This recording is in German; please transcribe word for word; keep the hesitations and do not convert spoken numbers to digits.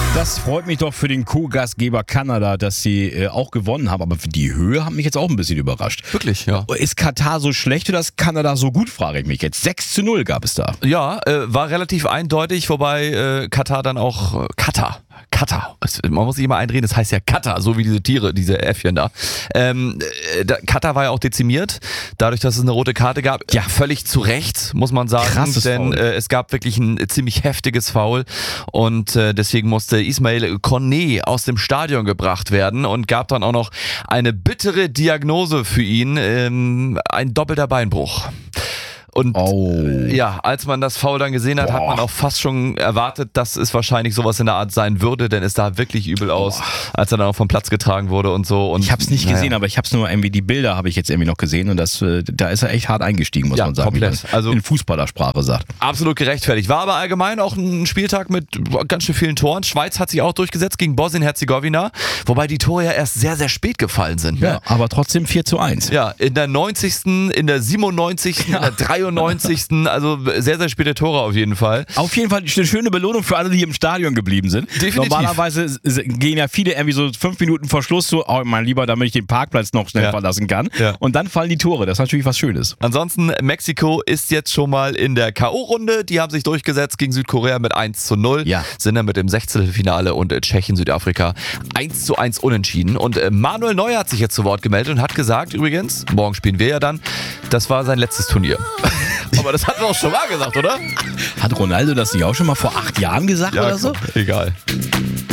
Das freut mich doch für den Co-Gastgeber Kanada, dass sie äh, auch gewonnen haben. Aber für die Höhe hat mich jetzt auch ein bisschen überrascht. Wirklich, ja. Ist Katar so schlecht oder ist Kanada so gut, frage ich mich jetzt. sechs zu null gab es da. Ja, äh, war relativ eindeutig, wobei äh, Katar dann auch... Äh, Katar. Katar. Man muss sich immer einreden, das heißt ja Katar, so wie diese Tiere, diese Äffchen da. Ähm, äh, da Katar war ja auch dezimiert, dadurch, dass es eine rote Karte gab. Ja, völlig zu Recht, muss man sagen. Krasses denn äh, es gab wirklich ein ziemlich heftiges Foul und äh, deswegen musste Ismail Koné aus dem Stadion gebracht werden und gab dann auch noch eine bittere Diagnose für ihn, ähm, ein doppelter Beinbruch. Und oh. ja, als man das Foul dann gesehen hat, Boah. hat man auch fast schon erwartet, dass es wahrscheinlich sowas in der Art sein würde, denn es sah wirklich übel aus, Boah. als er dann auch vom Platz getragen wurde und so. Und ich habe es nicht naja. gesehen, aber ich habe es nur irgendwie, die Bilder habe ich jetzt irgendwie noch gesehen und das, da ist er echt hart eingestiegen, muss ja, man sagen. Komplett. Wie man also in Fußballersprache sagt. Absolut gerechtfertigt. War aber allgemein auch ein Spieltag mit ganz schön vielen Toren. Schweiz hat sich auch durchgesetzt gegen Bosnien-Herzegowina, wobei die Tore ja erst sehr, sehr spät gefallen sind. Ja, ne? aber trotzdem vier zu eins. Ja, in der neunzigsten, in der siebenundneunzigsten, ja. in der dreiundneunzigsten Also sehr, sehr späte Tore auf jeden Fall. Auf jeden Fall eine schöne Belohnung für alle, die im Stadion geblieben sind. Definitiv. Normalerweise gehen ja viele irgendwie so fünf Minuten vor Schluss so, oh mein Lieber, damit ich den Parkplatz noch schnell ja. verlassen kann. Ja. Und dann fallen die Tore. Das ist natürlich was Schönes. Ansonsten, Mexiko ist jetzt schon mal in der K O-Runde. Die haben sich durchgesetzt gegen Südkorea mit eins zu null. Ja. Sind dann mit dem Sechzehntelfinale und Tschechien, Südafrika eins zu eins unentschieden. Und Manuel Neuer hat sich jetzt zu Wort gemeldet und hat gesagt, übrigens, morgen spielen wir ja dann, das war sein letztes Turnier. Aber das hat er auch schon mal gesagt, oder? Hat Ronaldo das nicht auch schon mal vor acht Jahren gesagt ja, oder so? Egal.